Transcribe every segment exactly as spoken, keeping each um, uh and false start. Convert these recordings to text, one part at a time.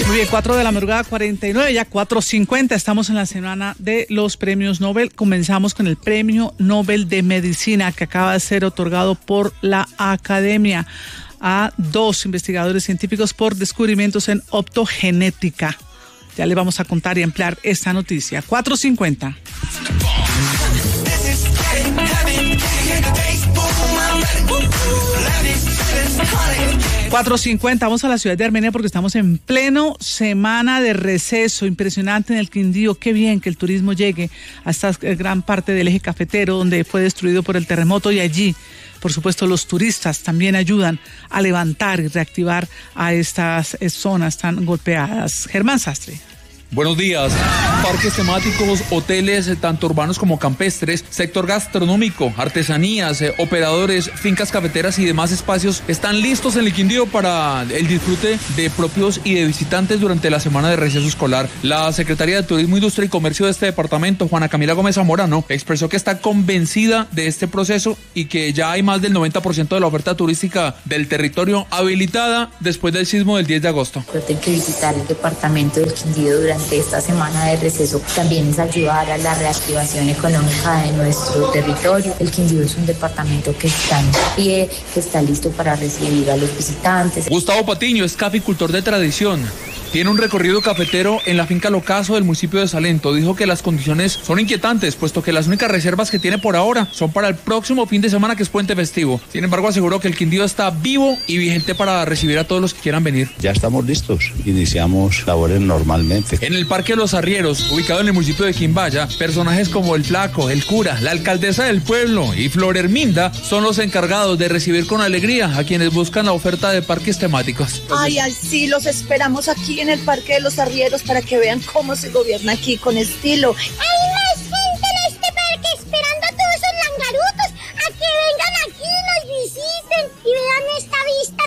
Muy bien, cuatro de la madrugada, cuarenta y nueve, ya cuatro cincuenta, estamos en la semana de los premios Nobel. Comenzamos con el Premio Nobel de Medicina que acaba de ser otorgado por la Academia a dos investigadores científicos por descubrimientos en optogenética. Ya le vamos a contar y ampliar esta noticia. cuatro cincuenta. cuatro cincuenta, vamos a la ciudad de Armenia porque estamos en pleno semana de receso, impresionante en el Quindío. Qué bien que el turismo llegue a esta gran parte del eje cafetero donde fue destruido por el terremoto, y allí, por supuesto, los turistas también ayudan a levantar y reactivar a estas zonas tan golpeadas. Germán Sastre. Buenos días. Parques temáticos, hoteles, tanto urbanos como campestres, sector gastronómico, artesanías, eh, operadores, fincas cafeteras y demás espacios están listos en el Quindío para el disfrute de propios y de visitantes durante la semana de receso escolar. La Secretaría de Turismo, Industria y Comercio de este departamento, Juana Camila Gómez Zamorano, expresó que está convencida de este proceso y que ya hay más del noventa por ciento de la oferta turística del territorio habilitada después del sismo del diez de agosto. Yo tengo que visitar el departamento del Quindío durante esta semana de receso. También es ayudar a la reactivación económica de nuestro territorio. El Quindío es un departamento que está en pie, que está listo para recibir a los visitantes. Gustavo Patiño es caficultor de tradición. Tiene un recorrido cafetero en la finca Locaso del municipio de Salento. Dijo que las condiciones son inquietantes, puesto que las únicas reservas que tiene por ahora son para el próximo fin de semana, que es puente festivo. Sin embargo, aseguró que el Quindío está vivo y vigente para recibir a todos los que quieran venir. Ya estamos listos, iniciamos labores normalmente. En el Parque Los Arrieros, ubicado en el municipio de Quimbaya, personajes como el Flaco, el Cura, la alcaldesa del pueblo y Flor Herminda son los encargados de recibir con alegría a quienes buscan la oferta de parques temáticos. Ay, ay, sí, los esperamos aquí en el Parque de los Arrieros para que vean cómo se gobierna aquí con estilo. Hay más gente en este parque esperando a todos esos langarutos a que vengan aquí, nos visiten y vean esta vista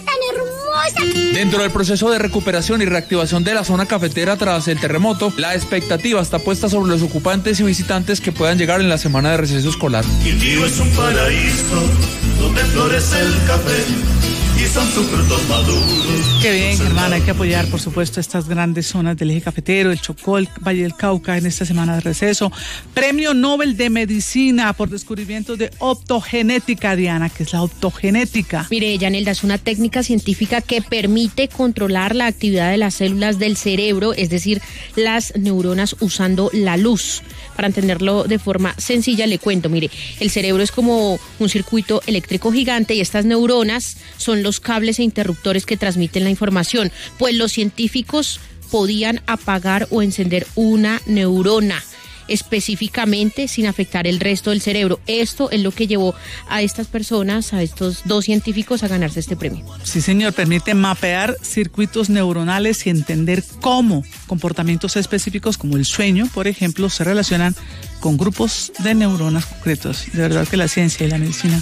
tan hermosa. Dentro del proceso de recuperación y reactivación de la zona cafetera tras el terremoto, la expectativa está puesta sobre los ocupantes y visitantes que puedan llegar en la semana de receso escolar. Quindío es un paraíso donde florece el café y son sus frutos maduros. Qué bien, Germán, hay que apoyar, por supuesto, estas grandes zonas del eje cafetero, el Chocó, el Valle del Cauca en esta semana de receso. Premio Nobel de Medicina por descubrimientos de optogenética, Diana, ¿qué es la optogenética? Mire, Yanelda, es una técnica científica que permite controlar la actividad de las células del cerebro, es decir, las neuronas usando la luz. Para entenderlo de forma sencilla, le cuento, mire, el cerebro es como un circuito eléctrico gigante y estas neuronas son los cables e interruptores que transmiten la información. Pues los científicos podían apagar o encender una neurona específicamente sin afectar el resto del cerebro. Esto es lo que llevó a estas personas, a estos dos científicos, a ganarse este premio. Sí, señor, permite mapear circuitos neuronales y entender cómo comportamientos específicos como el sueño, por ejemplo, se relacionan con grupos de neuronas concretos. De verdad que la ciencia y la medicina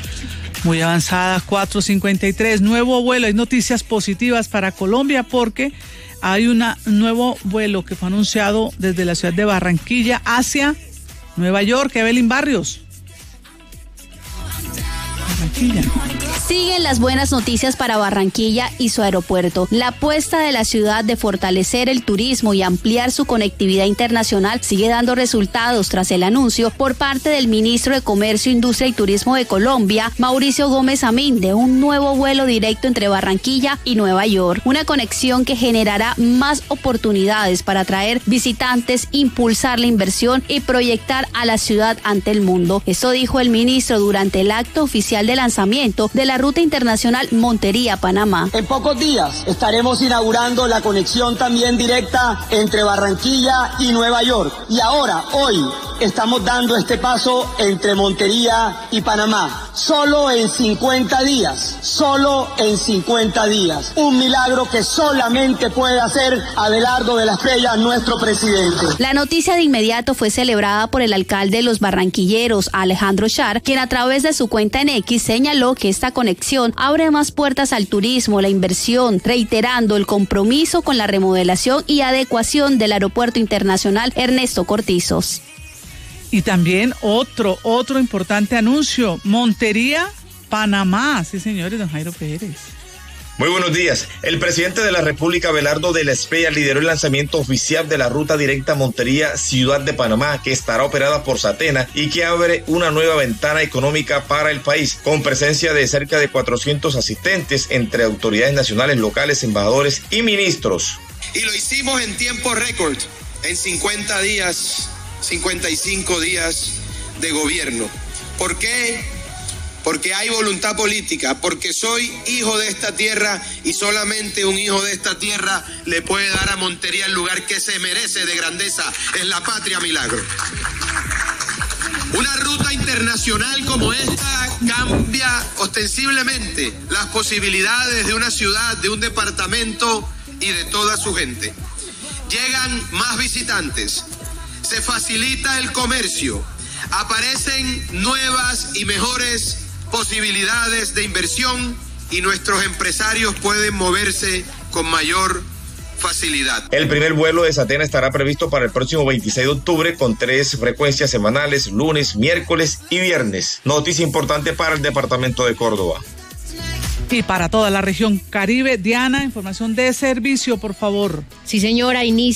muy avanzada. Cuatro cincuenta y tres, nuevo vuelo. Hay noticias positivas para Colombia porque hay un nuevo vuelo que fue anunciado desde la ciudad de Barranquilla hacia Nueva York. Evelyn Barrios. Barranquilla. Siguen las buenas noticias para Barranquilla y su aeropuerto. La apuesta de la ciudad de fortalecer el turismo y ampliar su conectividad internacional sigue dando resultados tras el anuncio por parte del ministro de Comercio, Industria y Turismo de Colombia, Mauricio Gómez Amín, de un nuevo vuelo directo entre Barranquilla y Nueva York. Una conexión que generará más oportunidades para atraer visitantes, impulsar la inversión y proyectar a la ciudad ante el mundo. Esto dijo el ministro durante el acto oficial de lanzamiento de la ruta internacional Montería-Panamá. En pocos días estaremos inaugurando la conexión también directa entre Barranquilla y Nueva York. Y ahora, hoy, estamos dando este paso entre Montería y Panamá. Solo en cincuenta días, solo en cincuenta días. Un milagro que solamente puede hacer Abelardo de la Estrella, nuestro presidente. La noticia de inmediato fue celebrada por el alcalde de los barranquilleros, Alejandro Char, quien a través de su cuenta en X señaló que esta conexión abre más puertas al turismo, la inversión, reiterando el compromiso con la remodelación y adecuación del Aeropuerto Internacional Ernesto Cortizos. Y también otro, otro importante anuncio, Montería, Panamá. Sí, señores, don Jairo Pérez. Muy buenos días. El presidente de la República, Abelardo de la Espriella, lideró el lanzamiento oficial de la ruta directa Montería-Ciudad de Panamá, que estará operada por Satena y que abre una nueva ventana económica para el país, con presencia de cerca de cuatrocientos asistentes entre autoridades nacionales, locales, embajadores y ministros. Y lo hicimos en tiempo récord, en cincuenta días, cincuenta y cinco días de gobierno. ¿Por qué? Porque hay voluntad política, porque soy hijo de esta tierra y solamente un hijo de esta tierra le puede dar a Montería el lugar que se merece de grandeza en la patria milagro. Una ruta internacional como esta cambia ostensiblemente las posibilidades de una ciudad, de un departamento y de toda su gente. Llegan más visitantes, se facilita el comercio, aparecen nuevas y mejores posibilidades de inversión y nuestros empresarios pueden moverse con mayor facilidad. El primer vuelo de Satena estará previsto para el próximo veintiséis de octubre con tres frecuencias semanales, lunes, miércoles y viernes. Noticia importante para el departamento de Córdoba. Y para toda la región Caribe. Diana, información de servicio, por favor. Sí, señora, inicia.